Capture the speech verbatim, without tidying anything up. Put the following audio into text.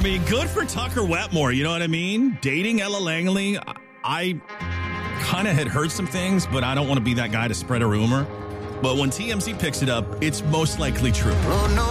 mean, good for Tucker Wetmore. You know what I mean? Dating Ella Langley. I kind of had heard some things, but I don't want to be that guy to spread a rumor. But when T M Z picks it up, it's most likely true. Oh, no.